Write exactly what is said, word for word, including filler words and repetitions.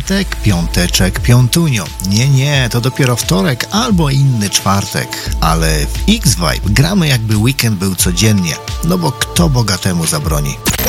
piątek, piąteczek, piątunio. Nie, nie, to dopiero wtorek albo inny czwartek. Ale w X-Vibe gramy jakby weekend był codziennie. No bo kto bogatemu zabroni?